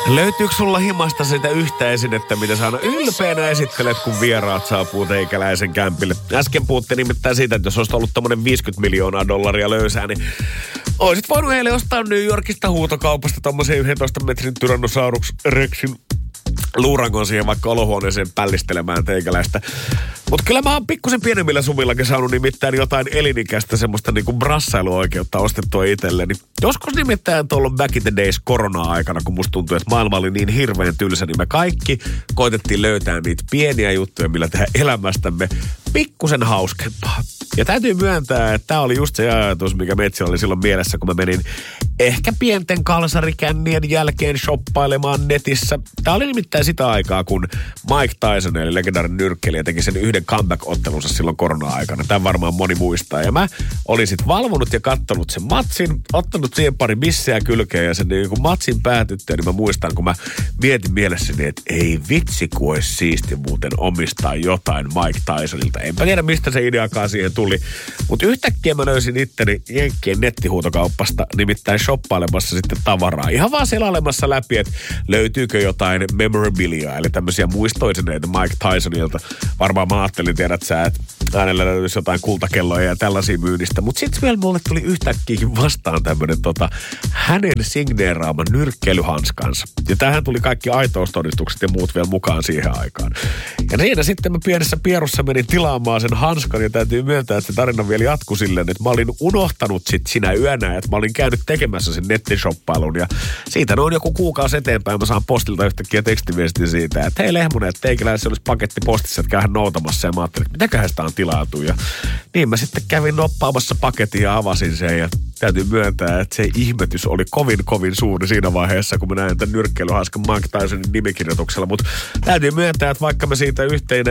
Löytyykö sulla himasta sitä yhtä esinettä, mitä sä aina ylpeänä esittelet, kun vieraat saapuu teikäläisen kämpille? Äsken puhuttiin nimittäin siitä, että jos olisi ollut tommonen $50 miljoonaa löysää, niin oisit voinut eilen ostaa New Yorkista huutokaupasta tommosen 11 metrin Tyrannosaurus Rexin luurangon siihen vaikka olohuoneeseen pällistelemään teikäläistä. Mutta kyllä mä oon pikkusen pienemmillä sumillakin saanut nimittäin jotain elinikäistä semmoista niinku brassailuoikeutta ostettua itselleni. Joskus nimittäin tuolla back in the days korona-aikana, kun musta tuntui, että maailma oli niin hirveän tylsä, niin me kaikki koitettiin löytää niitä pieniä juttuja, millä tehdä elämästämme pikkusen hauskempaa. Ja täytyy myöntää, että tää oli just se ajatus, mikä metsillä oli silloin mielessä, kun mä menin ehkä pienten kalsarikännien jälkeen shoppailemaan netissä. Tää oli nimittäin sitä aikaa, kun Mike Tyson, eli legendaarinen nyrkkeilijä, teki sen yhden comeback-ottelunsa silloin korona-aikana. Tämän varmaan moni muistaa. Ja mä olin sit valvonut ja kattonut sen matsin, ottanut siihen pari bissejä kylkeen ja sen niin kun matsin päätyttyä, niin mä muistan, kun mä mietin mielessäni, että ei vitsi, kun olisi siisti muuten omistaa jotain Mike Tysonilta. Enpä tiedä, mistä se ideakaan siihen tuli. Mutta yhtäkkiä mä löysin itteni Jenkkien nettihuutokaupasta, nimittäin shoppailemassa sitten tavaraa. Ihan vaan selailemassa läpi, että löytyykö jotain memorabilia, eli tämmöisiä muistoisineita Mike Tysonilta. Varmaan mä ajattelin, tiedät sä, että äänellä löytyisi jotain kultakelloja ja tällaisia myynnistä. Mutta sitten vielä mulle tuli yhtäkkiäkin vastaan tämmöinen hänen signeeraama nyrkkeilyhanskansa. Ja tähän tuli kaikki aitoustodistukset ja muut vielä mukaan siihen aikaan. Ja siinä sitten mä pienessä pierussa menin tilaamaan sen hanskan ja täytyy myöntää, että se tarina vielä jatkui silleen, että mä olin unohtanut sit sinä yönä, että mä olin käynyt tekemässä sen nettishoppailuun ja siitä noin joku kuukausi eteenpäin mä saan postilta yhtäkkiä tekstiviestin siitä, että hei Lehmonen, että teikäläisessä olisi paketti postissa, että käydään noutamassa ja mä ajattelin, että mitäköhän sitä on tilaatu ja niin mä sitten kävin noppaamassa paketin ja avasin sen ja täytyy myöntää, että se ihmetys oli kovin suuri siinä vaiheessa, kun mä näin tämän nyrkkeilyhanskan Mike Tysonin nimikirjoituksella. Mutta täytyy myöntää, että vaikka mä siitä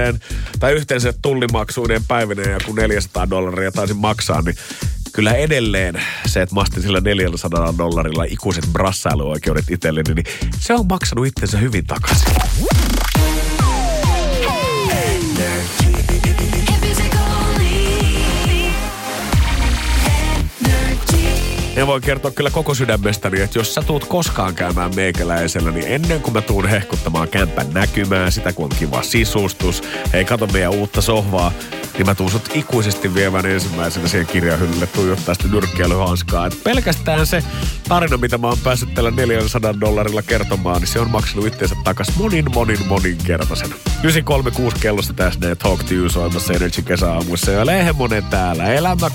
yhteensä tullimaksuinen päivineen ja kun $400 taisin maksaa, niin kyllä edelleen se, että mä astin sillä $400 ikuiset brassailuoikeudet itselleni, niin se on maksanut itsensä hyvin takaisin. Ja voin kertoa kyllä koko sydämestäni, että jos sä tuut koskaan käymään meikäläisellä, niin ennen kuin mä tuun hehkuttamaan kämpän näkymään, sitä kun on kiva sisustus, hei kato meidän uutta sohvaa, niin mä tuun sut ikuisesti viemään ensimmäisenä siihen kirjahyllylle tuijottaa sitä nyrkkeilyhanskaa. Et pelkästään se tarina, mitä mä oon päässyt tällä $400 kertomaan, niin se on maksanut itseensä takas moninkertaisena. 9.36 kellosta tässä ne Talk to You soimassa Energy kesäaamuissa ja Lehmonen täällä. Elämä